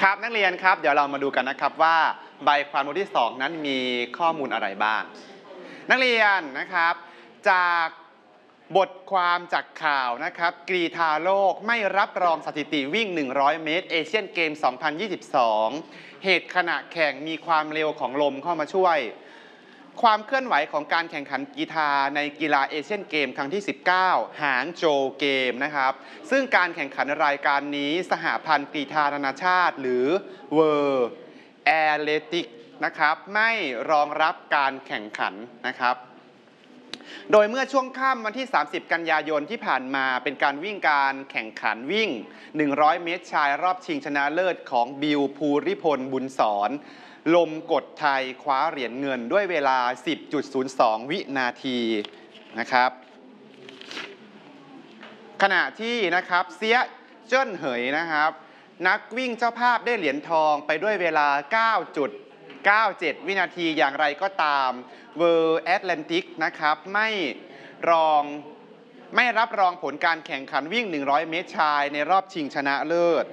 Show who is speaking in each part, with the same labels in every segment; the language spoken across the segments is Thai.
Speaker 1: ครับนักเรียนครับเดี๋ยวเรามาดูกันนะครับว่าใบความรู้ที่2นั้นมีข้อมูลอะไรบ้างนักเรียนนะครับจากบทความจากข่าวนะครับกรีฑาโลกไม่รับรองสถิติวิ่ง100เมตรเอเชียนเกม 2022 เหตุขณะแข่งมีความเร็วของลมเข้ามาช่วยความเคลื่อนไหวของการแข่งขันกีฬาในกีฬาเอเชียนเกมครั้งที่ 19 หางโจวเกมนะครับซึ่งการแข่งขันรายการนี้สหพันธ์กีฬานานาชาติหรือ World Athletics นะครับไม่รองรับการแข่งขันนะครับโดยเมื่อช่วงค่ำวันที่ 30 กันยายนที่ผ่านมาเป็นการวิ่งการแข่งขันวิ่ง 100 เมตรชายรอบชิงชนะเลิศของบิวภูริพลบุญสอนลมกดไทยคว้าเหรียญเงินด้วยเวลา 10.02 วินาทีนะครับขณะที่นะครับเซียเจิ้นเหยนะครับนักวิ่งเจ้าภาพได้เหรียญทองไปด้วยเวลา 9.97 วินาทีอย่างไรก็ตาม World Athletics นะครับไม่รับรองผลการแข่งขันวิ่ง 100 เมตรชายในรอบชิงชนะเลิศ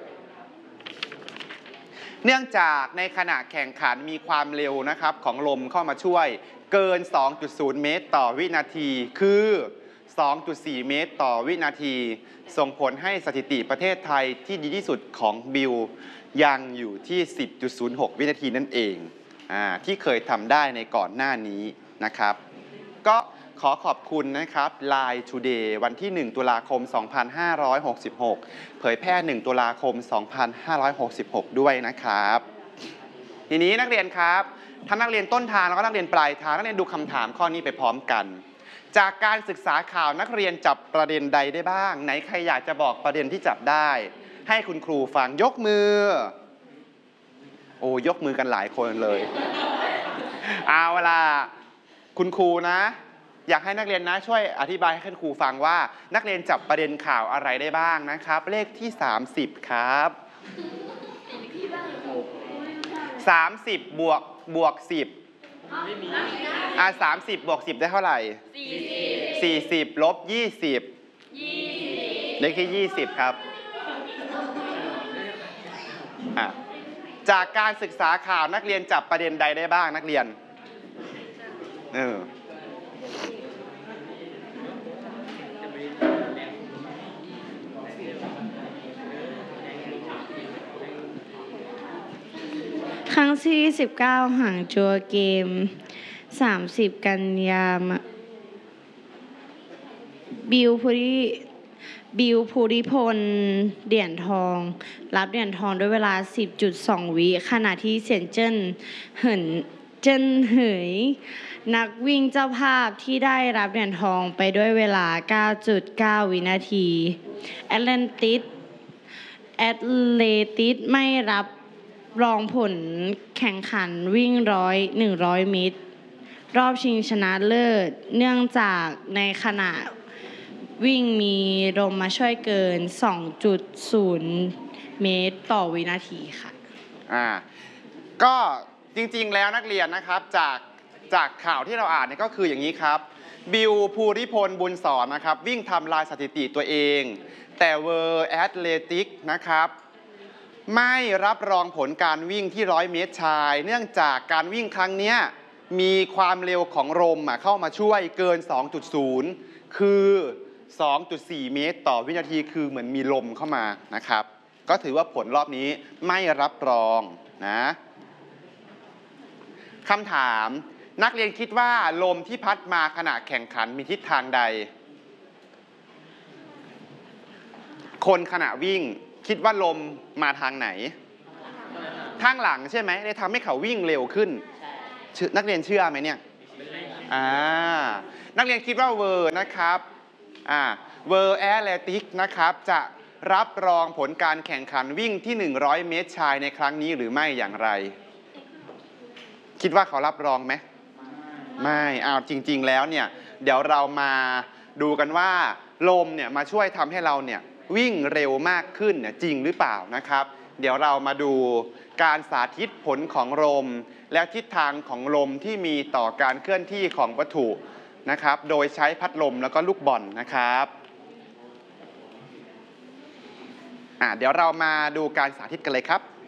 Speaker 1: เนื่องจากในขณะแข่งขันมีความเร็วนะครับของลมเข้ามาช่วยเกิน 2.0 เมตรต่อวินาทีคือ 2.4 เมตรต่อวินาทีส่งผลให้สถิติประเทศไทยที่ดีที่สุดของบิวยังอยู่ที่ 10.06 วินาทีนั่นเองที่เคยทำได้ในก่อนหน้านี้นะครับก็ขอขอบคุณนะครับ Line Today วันที่ 1 ตุลาคม 2566 เผยแพร่ 1 ตุลาคม 2566 ด้วยนะครับทีนี้นักเรียนครับทั้งนักเรียนต้นทางแล้วก็นักเรียนปลายทางนักเรียนดูคำถามข้อนี้ไปพร้อมกันจากการศึกษาข่าวนักเรียนจับประเด็นใดได้บ้างไหนใครอยากจะบอกประเด็นที่จับได้ให้คุณครูฟังยกมือยกมือกันหลายคนเลยเอาเวลาคุณครูนะอยากให้นักเรียนนะช่วยอธิบายให้คุณครูฟังว่านักเรียนจับประเด็นข่าวอะไรได้บ้างนะครับเลขที่30ครับ30บวก1030บวก10ได้เท่าไหร่40ลบ20เลขที่20ครับจากการศึกษาข่าวนักเรียนจับประเด็นใดได้บ้างนักเรียน
Speaker 2: ครั้งที่19หางจัวเกม30กันยาบิวภูริพลเหรียญทองรับเหรียญทองด้วยเวลา 10.2 วิขณะที่เซียนเจิ้นเหยนักวิ่งเจ้าภาพที่ได้รับเหรียญทองไปด้วยเวลา 9.9 วินาทีแอตแลนติสไม่รับรองผลแข่งขันวิ่ง100 เมตรรอบชิงชนะเลิศเนื่องจากในขณะวิ่งมีลมมาช่วยเกิน 2.0 เมตรต่อวินาทีค่ะ
Speaker 1: ก็จริงๆแล้วนักเรียนนะครับจากข่าวที่เราอ่านเนี่ยก็คืออย่างนี้ครับบิวภูริพลบุญสอนนะครับวิ่งทำลายสถิติตัวเองแต่ World Athletics นะครับไม่รับรองผลการวิ่งที่100 เมตรชายเนื่องจากการวิ่งครั้งนี้มีความเร็วของลมเข้ามาช่วยเกิน 2.0 คือ 2.4 เมตรต่อวินาทีคือเหมือนมีลมเข้ามานะครับก็ถือว่าผลรอบนี้ไม่รับรองนะคำถามนักเรียนคิดว่าลมที่พัดมาขณะแข่งขันมีทิศทางใดคนขณะวิ่งคิดว่าลมมาทางไหนทางหลังใช่ไหมเลยทำให้เขาวิ่งเร็วขึ้นนักเรียนเชื่อไหมเนี่ยนักเรียนคิดว่าเวอร์นะครับWorld Athletics นะครับจะรับรองผลการแข่งขันวิ่งที่100 เมตรชายในครั้งนี้หรือไม่อย่างไรคิดว่าเขารับรองไหมไม่จริงๆแล้วเนี่ยเดี๋ยวเรามาดูกันว่าลมเนี่ยมาช่วยทำให้เราเนี่ยวิ่งเร็วมากขึ้นเนี่ยจริงหรือเปล่านะครับเดี๋ยวเรามาดูการสาธิตผลของลมและทิศทางของลมที่มีต่อการเคลื่อนที่ของวัตถุนะครับโดยใช้พัดลมแล้วก็ลูกบอลนะครับเดี๋ยวเรามาดูการสาธิตกันเลยครับ